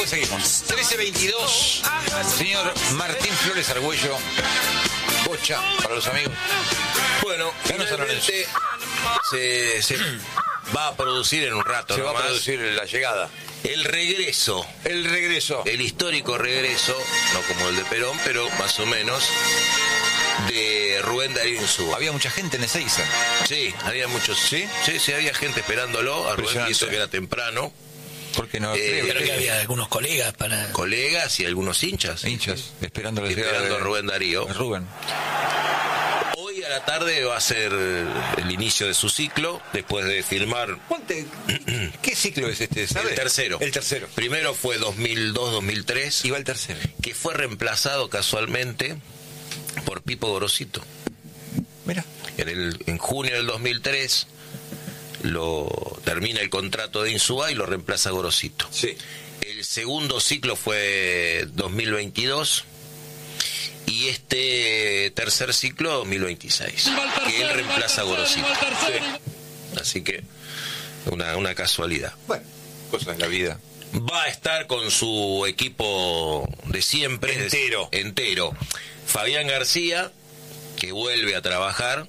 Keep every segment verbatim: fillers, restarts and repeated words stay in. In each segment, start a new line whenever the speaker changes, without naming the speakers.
seguimos. trece veintidós. Señor Martín Flores Argüello. Bocha para los amigos.
Bueno, finalmente se, se va a producir en un rato.
Se va
nomás
a producir la llegada.
El regreso.
El regreso.
El histórico regreso, no como el de Perón, pero más o menos, de Rubén Darío Insúa.
Había mucha gente en Ezeiza.
Sí, había muchos. ¿Sí? Sí, sí, había gente esperándolo. A Rubén pienso que era temprano.
Porque no
Eh,
Creo que había algunos colegas para...
Colegas y algunos hinchas.
hinchas esperando la llegada
Esperando
de
a Rubén Darío.
de Rubén.
Hoy a la tarde va a ser el inicio de su ciclo, después de firmar
Ponte, ¿qué ciclo es este? ¿Sabe?
el tercero.
El tercero.
Primero fue dos mil dos dos mil tres,
Y va el tercero.
que fue reemplazado casualmente por Pipo Gorosito.
Mira.
En, el, en junio del dos mil tres lo termina el contrato de Insúa y lo reemplaza Gorosito.
Sí.
El segundo ciclo fue dos mil veintidós y este tercer ciclo dos mil veintiséis, que él reemplaza a Gorosito. Sí. Así que una, una casualidad.
Bueno, cosas de la vida.
Va a estar con su equipo de siempre.
Entero.
Entero. Fabián García, que vuelve a trabajar,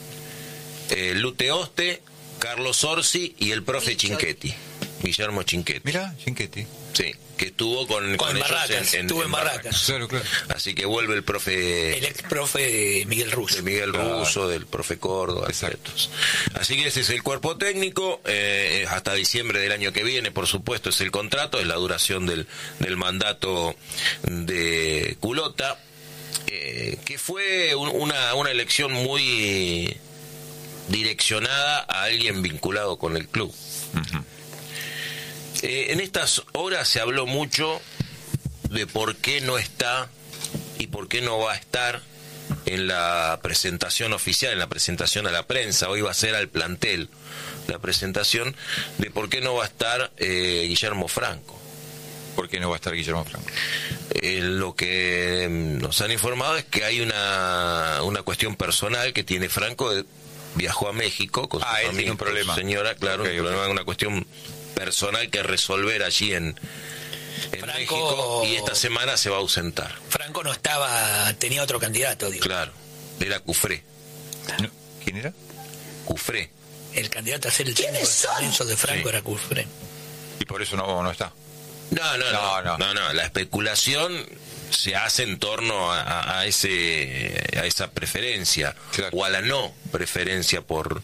eh, Lute Oste, Carlos Orsi y el profe Chinchetti, Guillermo Chinchetti.
Mira, Chinchetti.
Sí, que estuvo con,
Con
con ellos
Barracas,
en, en,
estuvo en
en
Barracas.
Claro, claro.
Así que vuelve el profe...
El ex profe Miguel Russo.
De Miguel
Claro.
Russo, del profe Córdoba.
Exacto.
Así que ese es el cuerpo técnico, eh, hasta diciembre del año que viene, por supuesto, es el contrato, es la duración del, del mandato de Culota, eh, que fue un- una, una elección muy direccionada a alguien vinculado con el club.
Ujú.
Eh, en estas horas se habló mucho de por qué no está y por qué no va a estar en la presentación oficial, en la presentación a la prensa. Hoy va a ser al plantel la presentación de por qué no va a estar eh, Guillermo Franco.
¿Por qué no va a estar Guillermo Franco?
Eh, lo que nos han informado es que hay una, una cuestión personal que tiene Franco. eh, Viajó a México con su
Ah, él
familia,
tiene un
con
problema.
su señora, claro,
Ok,
un
ok.
problema, una cuestión personal que resolver allí en, en
Franco-
México, y esta semana se va a ausentar.
Franco no estaba, tenía otro candidato, digo.
Claro, era Cufré.
No. ¿Quién era?
Cufré.
El candidato a ser el técnico de San Lorenzo de Franco
Sí.
era Cufré.
Y por eso no, no está.
No, no, no,
No,
no,
no.
no, la especulación se hace en torno a, a- a ese a esa preferencia,
Claro.
o a la no preferencia por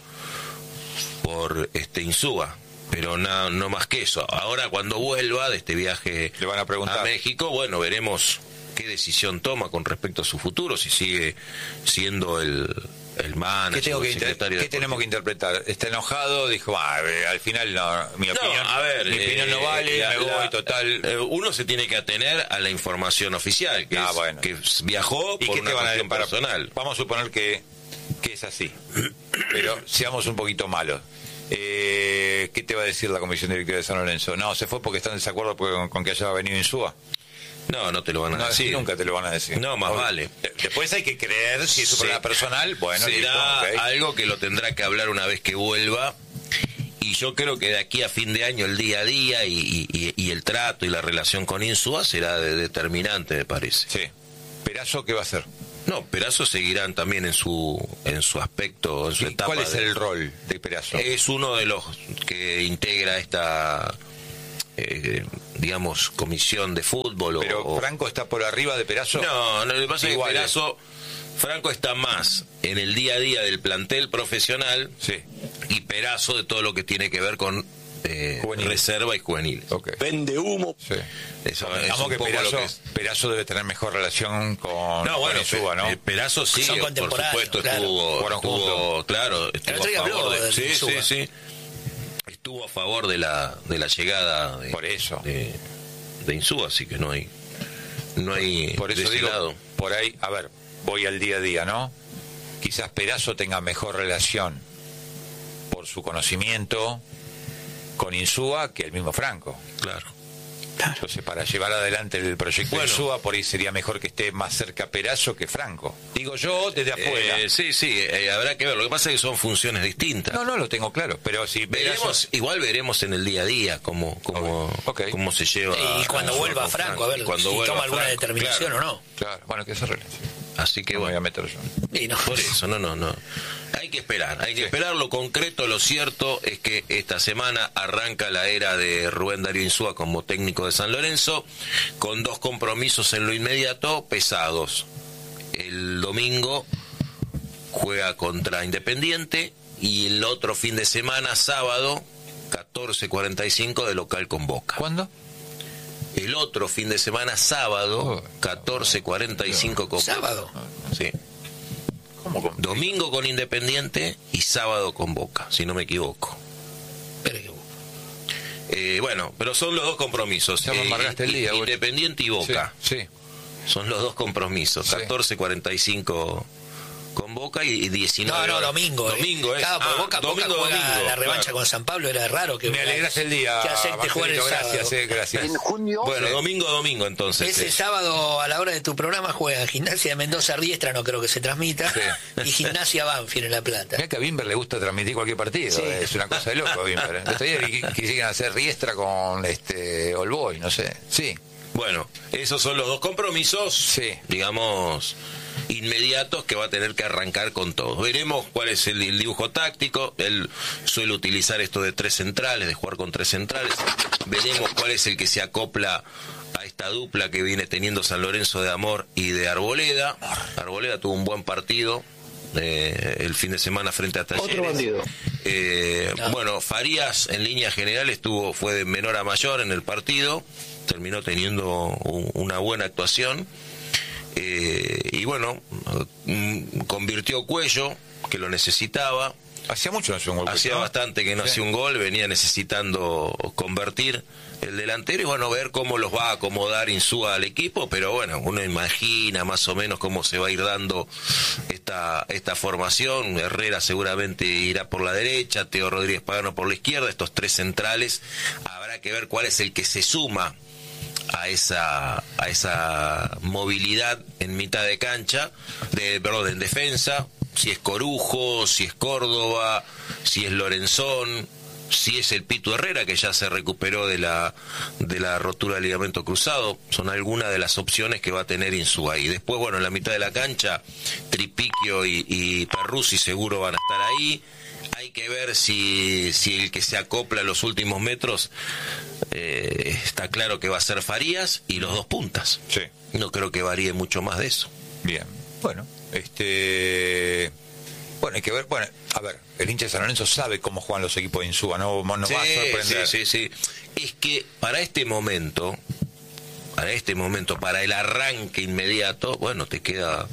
por este Insúa, pero no, no más que eso. Ahora cuando vuelva de este viaje
Le van a preguntar.
a México, bueno, veremos qué decisión toma con respecto a su futuro, si sigue siendo el el manager,
¿Qué, tengo que
el
inter-
secretario
¿qué
deportivo.
tenemos que interpretar? ¿Está enojado? Dijo, ah, eh, al final no, mi
No,
opinión,
a ver,
mi opinión no
eh,
vale,
la-
me voy,
la-
total.
eh, uno se tiene que atener a la información oficial, que,
Ah,
es-
bueno.
que viajó
¿Y
por
qué
una
te van a
cuestión
para-
personal.
Vamos a suponer que, que es así, pero seamos un poquito malos. Eh, ¿Qué te va a decir la comisión directiva de San Lorenzo? No, se fue porque está en desacuerdo con, con que haya venido Insúa.
No, no te lo van a
No,
decir.
sí, nunca te lo van a decir.
No, más
Obvio.
vale.
Después hay que creer si es un
Sí.
problema personal. Bueno,
será
listo, ok.
algo que lo tendrá que hablar una vez que vuelva, y yo creo que de aquí a fin de año el día a día y, y- y el trato y la relación con Insúa será de- determinante, me parece.
Sí. Perazo, ¿qué va a hacer?
No, Perazo seguirán también en su en su aspecto, en su
¿Y
etapa.
¿Cuál es
de-
el rol de Perazo?
Es uno de los que integra esta, eh, digamos, comisión de fútbol. o-
Pero
o-
Franco está por arriba de Perazo.
No, no, lo que pasa es que
Igual.
Perazo, Franco está más en el día a día del plantel profesional,
Sí.
y Perazo de todo lo que tiene que ver con eh,
Juveniles.
reserva y juveniles.
Ok.
Vende humo.
Sí.
Eso es
Digamos
un
que
poco lo
Perazo,
que es.
Perazo debe tener mejor relación con,
No, bueno,
con Insúa, ¿no?
Pe- Perazo sí,
Son
por
contemporáneos,
supuesto,
claro.
estuvo,
Fueron
estuvo
juntos.
claro, estuvo
otro día
a favor
habló
de,
de
sí, sí,
Insúa.
sí, estuvo a favor de la de la llegada de,
Por eso.
de, de Insúa, así que no hay no hay
Por eso
de ese
digo,
lado.
por ahí, a ver, voy al día a día, ¿no? Quizás Perazo tenga mejor relación por su conocimiento con Insúa que el mismo Franco.
Claro.
Claro.
Entonces, para llevar adelante el proyecto
Bueno.
de Insúa, por ahí sería mejor que esté más cerca Perazo que Franco. Digo yo desde afuera.
Eh, sí, sí, eh, habrá que ver. Lo que pasa es que son funciones distintas.
No, no lo tengo claro, pero si Perazo...
Veremos, igual veremos en el día a día cómo, cómo,
Ok.
cómo se lleva.
Y cuando
a-
vuelva
con
Franco, a ver
y cuando
si
vuelva
toma alguna
Franco,
determinación
claro.
o no.
Claro, bueno, que se arregle.
Así que
No me voy
bueno.
a meter yo.
Y no.
Por eso, no, no, no. Hay que esperar, hay que
Sí.
esperar. Lo concreto, lo cierto es que esta semana arranca la era de Rubén Darío Insúa como técnico de San Lorenzo, con dos compromisos en lo inmediato pesados. El domingo juega contra Independiente y el otro fin de semana, sábado, catorce cuarenta y cinco de local con Boca.
¿Cuándo?
El otro fin de semana, sábado,
Oh.
catorce cuarenta y cinco con Boca.
¿Sábado?
Sí.
¿Cómo? con-
Domingo con Independiente y sábado con Boca, si no me equivoco.
Pero que-
Eh, bueno, pero son los dos compromisos.
Ya me amargaste el día, güey.
Independiente y Boca.
Sí, sí.
Son los dos compromisos.
Sí.
catorce cuarenta y cinco con Boca y diecinueve.
No, no, domingo. eh.
Domingo, es.
Claro, porque
Ah,
Boca,
domingo,
Boca juega
domingo,
la revancha
claro.
con San Pablo, era raro que
Me alegras el día,
que acepte jugar el
Marcelito,
sábado.
gracias, eh, gracias.
En junio,
Bueno,
Sí.
domingo, domingo entonces.
Ese
eh.
sábado a la hora de tu programa juega Gimnasia de Mendoza Riestra, no creo que se transmita,
Sí.
y Gimnasia Banfield en La Plata.
Mirá que a Bimber le gusta transmitir cualquier partido,
Sí.
es una cosa de loco Bimber. ¿eh? El otro día vi que quisieran hacer Riestra con este All Boy, no sé. Sí,
Bueno, esos son los dos compromisos,
Sí.
digamos, inmediatos que va a tener que arrancar con todos. Veremos cuál es el, el dibujo táctico. Él suele utilizar esto de tres centrales, de jugar con tres centrales. Veremos cuál es el que se acopla a esta dupla que viene teniendo San Lorenzo de Amor y de Arboleda. Arboleda tuvo un buen partido eh, el fin de semana frente a Talleres.
otro bandido.
Eh,
No.
Bueno, Farías en línea general estuvo, fue de menor a mayor en el partido, terminó teniendo un- una buena actuación. Eh, y bueno, mm, convirtió Cuello, que lo necesitaba.
hacía mucho no hacía un gol.
Hacía
¿no?
bastante que no
Sí.
hacía un gol, venía necesitando convertir el delantero y bueno, ver cómo los va a acomodar Insúa al equipo, pero bueno, uno imagina más o menos cómo se va a ir dando esta, esta formación. Herrera seguramente irá por la derecha, Teo Rodríguez Pagano por la izquierda, estos tres centrales, habrá que ver cuál es el que se suma a esa a esa movilidad en mitad de cancha, de perdón, en defensa, si es Corujo, si es Córdoba, si es Lorenzón, si es el Pito Herrera, que ya se recuperó de la de la rotura del ligamento cruzado. Son algunas de las opciones que va a tener Insúa. Y después, bueno, en la mitad de la cancha, Tripiquio y, y Perruzzi seguro van a estar ahí. Hay que ver si, si el que se acopla a los últimos metros, eh, está claro que va a ser Farías y los dos puntas.
Sí,
No creo que varíe mucho más de eso.
bien. Bueno, este... Bueno, hay que ver, bueno, a ver, el hincha de San Lorenzo sabe cómo juegan los equipos de Insúa, no nos va a sorprender.
sí, sí, sí. Es que para este momento, para este momento, para el arranque inmediato, bueno, te queda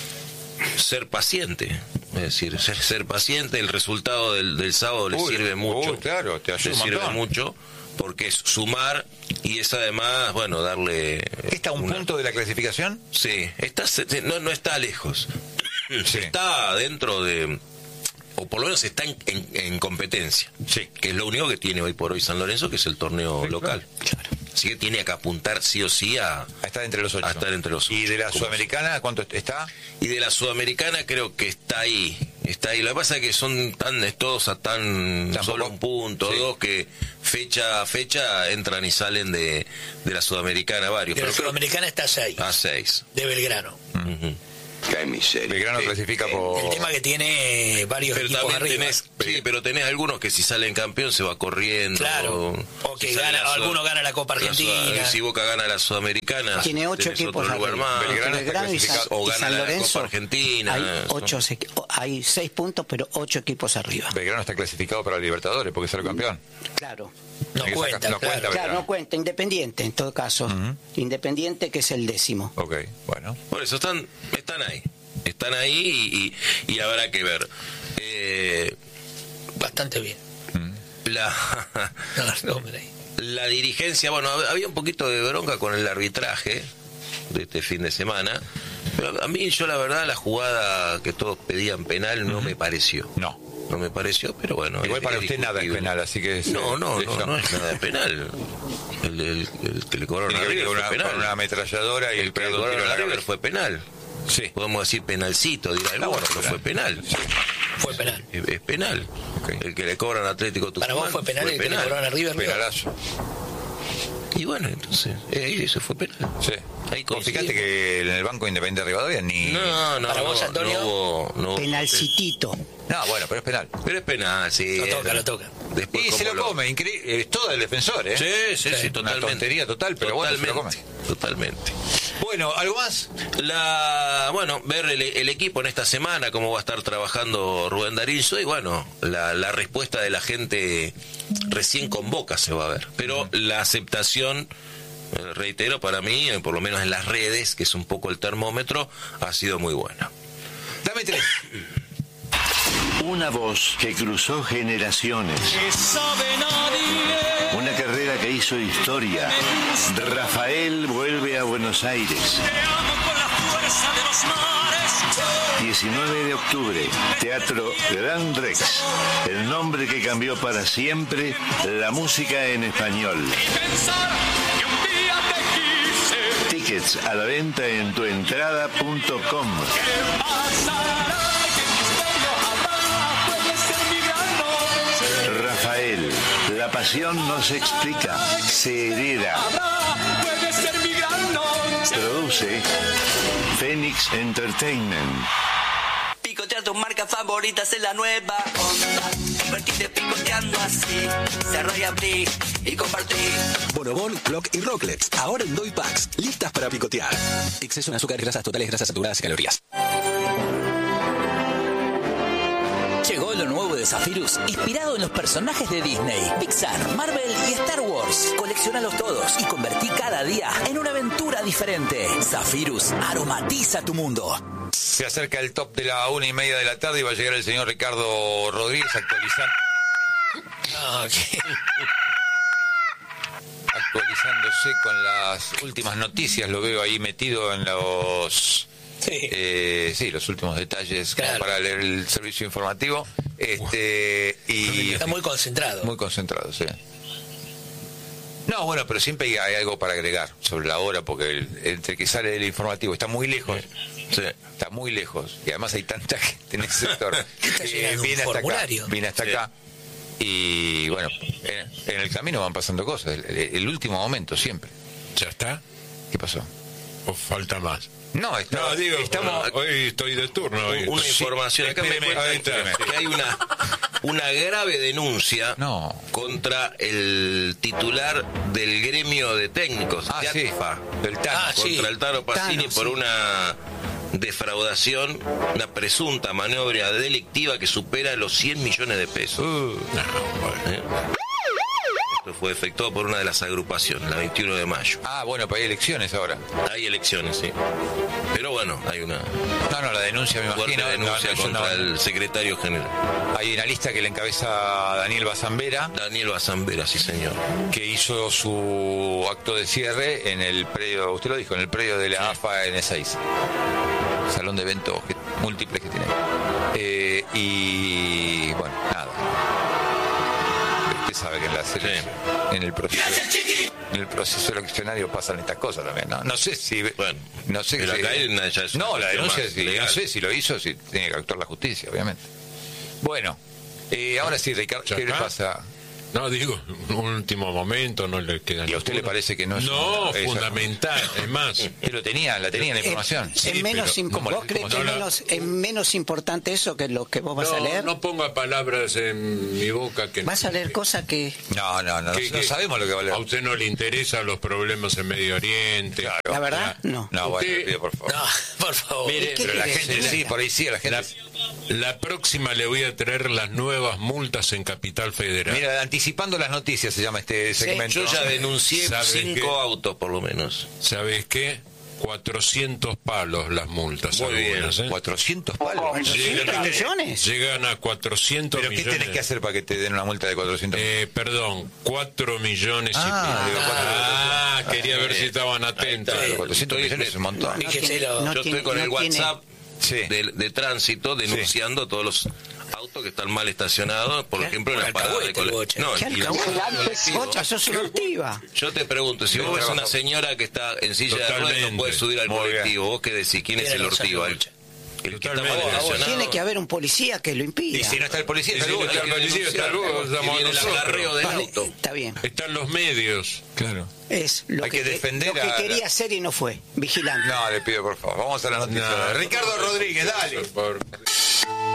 ser paciente. Es decir, ser, ser paciente, el resultado del, del sábado le
Uy,
sirve mucho.
uy, claro, te ayuda
le
un
sirve
montón.
mucho, porque es sumar y es además, bueno, darle...
¿Está a un
una-
punto de la clasificación?
Sí, está, se- no, no está lejos.
Sí.
Está dentro de... O por lo menos está en, en- en competencia.
Sí.
Que es lo único que tiene hoy por hoy San Lorenzo, que es el torneo
Sí,
local.
Claro.
Así que tiene que apuntar sí o sí a...
A estar entre los ocho.
A estar entre los ocho.
¿Y de la
¿Cómo?
Sudamericana cuánto está?
Y de la Sudamericana creo que está ahí. Está ahí. Lo que pasa es que son tan todos a tan
Tampoco-
solo un punto,
sí.
dos, que fecha a fecha entran y salen de, de la Sudamericana varios.
De la
Pero creo-
Sudamericana está seis,
a seis.
de Belgrano.
Ujú.
Qué miseria.
Belgrano
Sí.
clasifica por...
El tema que tiene varios
Pero
equipos
también
arriba.
tenés, sí, pero tenés algunos que si salen campeón se va corriendo.
Claro. O
si
que
sale
gana-
la Sud-
alguno gana la Copa
la Sud-
Argentina.
Si Boca gana la Sudamericana,
Tiene ocho
tenés
equipos
otro lugar
arriba.
más.
Belgrano está
Belgrano y San,
clasificado.
O
y
gana
San
la
Lorenzo.
Copa Argentina.
Hay,
Son-
ocho, sequ- hay seis puntos, pero ocho equipos arriba.
Belgrano está clasificado para Libertadores porque es el campeón.
Claro.
No
Hay que
cuenta,
sacar- no
claro.
cuenta,
Claro,
Belgrano.
no cuenta. Independiente, en todo caso.
Ujú.
Independiente, que es el décimo.
Ok, bueno.
Por eso están, están ahí. Están ahí y, y- y habrá que ver. Eh,
Bastante bien.
la,
No, hombre.
la dirigencia, bueno, hab- había un poquito de bronca con el arbitraje de este fin de semana. Pero a mí, yo la verdad, la jugada que todos pedían penal no me pareció.
No.
No me pareció, pero bueno.
Igual
es-
para
es
usted nada es
discutible.
penal, así que... es,
No,
eh,
no,
eso.
no, no es nada de penal. El, el, el que le cobraron a
Tiene que
River
venir
fue
con una,
penal.
con una ametralladora y
El
el
que le
pegador tiro
cobraron
en
a
la
River
cabeza.
fue penal.
Sí.
Podemos decir penalcito, dirá
Está
alguno,
bueno,
pero
penal.
fue penal.
Fue penal.
Es, es penal.
Okay.
El que le cobran a Atlético Tucumán.
Para vos fue penal el que le cobraron a River.
Penalazo.
Y bueno, entonces, eh, eso fue penal.
Sí.
Ahí
Vos fijate que en el Banco Independiente de Rivadavia ni...
No, no,
Para
no,
vos, Antonio,
no hubo, no hubo-
Penalcitito.
No, bueno, pero es penal.
Pero es penal, sí.
Lo toca,
eh,
lo toca.
Después,
Y se
¿cómo
lo come, increíble. Es todo el defensor, ¿eh?
Sí, sí, sí,
Una
totalmente.
tontería total, pero bueno, se lo come.
Totalmente.
Bueno, ¿algo más?
La, bueno, ver el, el equipo en esta semana, cómo va a estar trabajando Rubén Darío, y bueno, la, la respuesta de la gente recién con Boca se va a ver. Pero uh-huh. la aceptación, eh, reitero, para mí, eh, por lo menos en las redes, que es un poco el termómetro, ha sido muy buena.
Dame tres.
Una voz que cruzó generaciones. Una carrera que hizo historia. Rafael vuelve a Buenos Aires. diecinueve de octubre, Teatro Gran Rex. El nombre que cambió para siempre la música en español. Tickets a la venta en tuentrada punto com. Rafael, la pasión no se explica, se hereda. Produce Phoenix Entertainment.
Picotear tus marcas favoritas en la nueva onda. Divertirte picoteando así. Cerrar y abrir y compartir.
Bonobón, Clock y Rocklets. Ahora en Doy Packs. Listas para picotear. Exceso en azúcares, grasas totales, grasas saturadas y calorías.
Llegó lo nuevo de Zephyrus, inspirado en los personajes de Disney, Pixar, Marvel y Star Wars. Colecciónalos todos y convertí cada día en una aventura diferente. Zephyrus aromatiza tu mundo.
Se acerca el top de la una y media de la tarde y va a llegar el señor Ricardo Rodríguez actualizando.
Okay.
Actualizándose con las últimas noticias. Lo veo ahí metido en los...
Sí.
Eh, sí, los últimos detalles como
Claro.
para leer el servicio informativo. Este y
Está muy concentrado.
muy concentrado, sí. No, bueno, pero siempre hay, hay algo para agregar sobre la hora, porque el, entre que sale el informativo está muy lejos,
Sí.
está muy lejos, y además hay tanta gente en ese sector.
Está
que
llegando un
viene hasta acá,
formulario.
viene hasta
Sí.
acá, y bueno, en, en el camino van pasando cosas, el, el último momento siempre.
¿Ya está?
¿Qué pasó?
¿O falta más?
No, está-
No, digo,
estamos...
hoy estoy de turno. Hoy.
Una
Sí,
información. Acá me
espéreme,
cuentan
espéreme.
que hay una, una grave denuncia
No.
contra el titular del gremio de técnicos,
Ah,
de
sí,
ATFA,
del Tano.
Ah, sí.
contra el Tano Pacini
Tano,
por
sí.
una defraudación, una presunta maniobra delictiva que supera los cien millones de pesos.
Uh,
¿Eh? Esto fue efectuado por una de las agrupaciones, la veintiuno de mayo.
ah, bueno, pero hay elecciones ahora.
Hay elecciones, sí. Pero bueno, hay una
No, no, la denuncia me
fuerte
imagino.
denuncia
no, no,
contra
no.
el secretario general.
Hay una lista que le encabeza Daniel Bazambera,
Daniel Bazambera, sí señor.
que hizo su acto de cierre en el predio, usted lo dijo, en el predio de la A F A N seis, salón de eventos que- múltiples que tiene. Eh, y bueno, nada. Usted sabe que en la selección, en el proceso, en el proceso eleccionario pasan estas cosas también, ¿no? No sé si,
Bueno,
no sé
pero
si-
acá hay una- ya es una
no, la
cuestión
denuncia,
más
sí,
legal.
no sé si lo hizo, si tiene que actuar la justicia, obviamente. Bueno, eh, ahora sí, Ricardo,
¿Ya
¿qué le
está?
pasa?
No, digo, un último momento no le queda.
¿Y a usted le
ninguno.
parece que no es
No,
una- esa-
fundamental, es más.
Usted lo tenía, la tenía la información.
Es menos,
pero
imp-
¿cómo
¿Vos
le-
crees
cómo
que es
no la-
menos, es menos importante eso que lo que vos vas a
No,
leer?
no ponga palabras en mi boca que
Vas a leer cosas que...
No, no, no,
que-
no
que
sabemos lo que va a
a
leer.
usted no le interesan los problemas en Medio Oriente.
Claro.
La verdad,
Ya.
no.
No, bueno,
Usted-
le pido por favor.
No, por favor.
Mire,
¿Qué
Pero la
querés?
gente sí, por ahí sí, la gente.
La próxima le voy a traer las nuevas multas en Capital Federal.
Mira, anticipando las noticias se llama este segmento.
Yo ya denuncié
¿Sabe
cinco
qué?
autos por lo menos.
¿Sabes qué? cuatrocientos palos las multas.
Muy bien.
algunas, ¿eh?
cuatrocientos palos.
¿cuatrocientos millones?
Llegan a cuatrocientos
¿Pero qué
millones.
tenés que hacer para que te den una multa de cuatrocientos?
Eh, perdón, cuatro millones
Ah,
y pico.
digo, cuatro-
Ah, quería ver si estaban atentos.
Ahí está.
cuatrocientos
Estoy-
millones es un montón.
Fíjese lo-
No
Yo
tiene-
estoy con
no
el
tiene-
WhatsApp
Sí.
de, de tránsito denunciando todos los autos autos que están mal estacionados, por ejemplo, en la parada de colectivo. No,
¿Qué
y la-
alcahuete? Bocha, sos una activa.
Yo te pregunto, si vos ves una señora que está en silla de ruedas y no puede subir al
Muy bien.
colectivo, ¿vos qué decís? ¿Quién es el ortiva? El, el que está mal estacionado.
Tiene que haber un policía que lo impida.
Y si no está el policía,
Y
está
si
el
no está el policía, está el Hugo,
Y
estamos
viene el
nosotros.
acarreo del
Vale,
auto.
está bien.
Están los medios.
Claro.
Es lo
Hay que
que,
defender
lo que
a-
quería hacer y no fue. Vigilante.
No, le pido por favor. Vamos a la noticia.
No.
Ricardo Rodríguez, dale.
Por favor.